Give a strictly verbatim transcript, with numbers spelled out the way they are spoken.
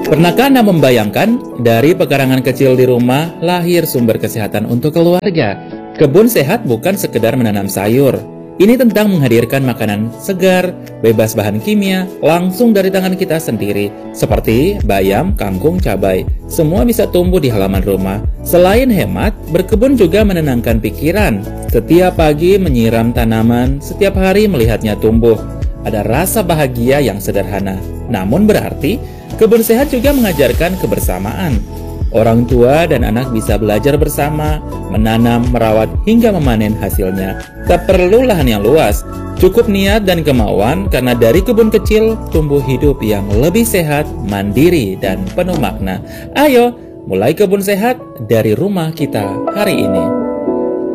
Pernahkah Anda membayangkan dari pekarangan kecil di rumah lahir sumber kesehatan untuk keluarga? Kebun sehat bukan sekedar menanam sayur. Ini tentang menghadirkan makanan segar, bebas bahan kimia, langsung dari tangan kita sendiri. Seperti bayam, kangkung, cabai. Semua bisa tumbuh di halaman rumah. Selain hemat, berkebun juga menenangkan pikiran. Setiap pagi menyiram tanaman, setiap hari melihatnya tumbuh. Ada rasa bahagia yang sederhana. Namun berarti, kebun sehat juga mengajarkan kebersamaan. Orang tua dan anak bisa belajar bersama, menanam, merawat, hingga memanen hasilnya. Tak perlu lahan yang luas, cukup niat dan kemauan, karena dari kebun kecil tumbuh hidup yang lebih sehat, mandiri, dan penuh makna. Ayo, mulai kebun sehat dari rumah kita hari ini.